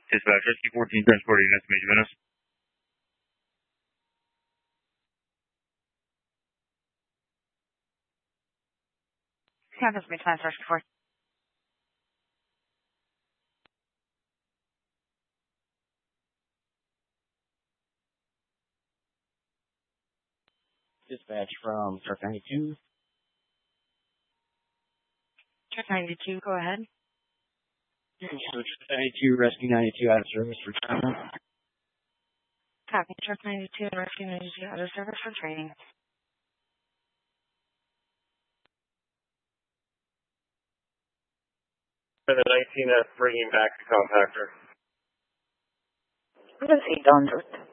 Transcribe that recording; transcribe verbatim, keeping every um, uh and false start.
Dispatch, Rescue fourteen transporting estimation Venice. Yeah, this is Rescue fourteen. Dispatch from Truck ninety-two. Truck ninety-two, go ahead. So Truck ninety-two, Rescue ninety-two out of service for training. Copy. Truck ninety-two and Rescue ninety-two out of service for training. For the nineteen F, bringing back the compactor. I'm going to say eight hundred.